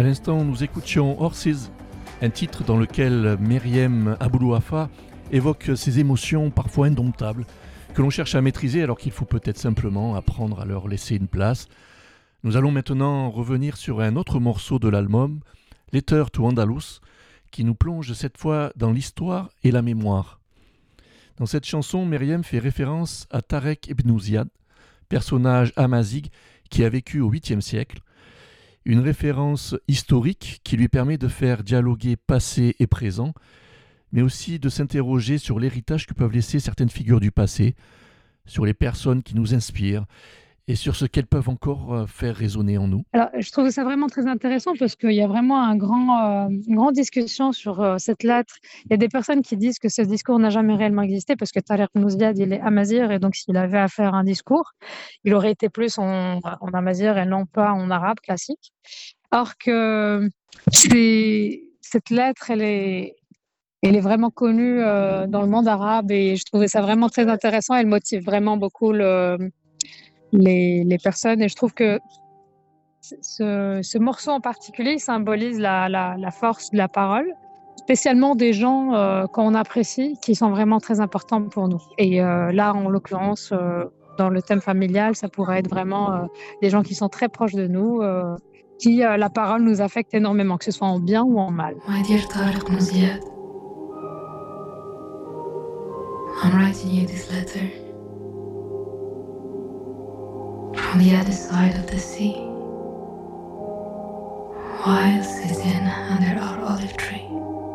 À l'instant, nous écoutions Horses, un titre dans lequel Myriam Aboulouafa évoque ses émotions parfois indomptables, que l'on cherche à maîtriser alors qu'il faut peut-être simplement apprendre à leur laisser une place. Nous allons maintenant revenir sur un autre morceau de l'album, Letter to Andalus, qui nous plonge cette fois dans l'histoire et la mémoire. Dans cette chanson, Myriam fait référence à Tarek Ibn Ziyad, personnage amazigh qui a vécu au 8e siècle, une référence historique qui lui permet de faire dialoguer passé et présent, mais aussi de s'interroger sur l'héritage que peuvent laisser certaines figures du passé, sur les personnes qui nous inspirent et sur ce qu'elles peuvent encore faire résonner en nous. Alors, je trouve ça vraiment très intéressant parce qu'il y a vraiment une grande discussion sur cette lettre. Il y a des personnes qui disent que ce discours n'a jamais réellement existé parce que Tariq Ibn Ziyad, il est amazigh et donc s'il avait à faire un discours, il aurait été plus en amazigh et non pas en arabe classique. Or que cette lettre, elle est vraiment connue dans le monde arabe et je trouvais ça vraiment très intéressant. Elle motive vraiment beaucoup les personnes et je trouve que ce morceau en particulier symbolise la force de la parole, spécialement des gens qu'on apprécie, qui sont vraiment très importants pour nous. Et là, en l'occurrence, dans le thème familial, ça pourrait être vraiment des gens qui sont très proches de nous, qui la parole nous affecte énormément, que ce soit en bien ou en mal. My dear Tariq Ibn Ziyad, I'm writing you this letter from the other side of the sea, while sitting under our olive tree.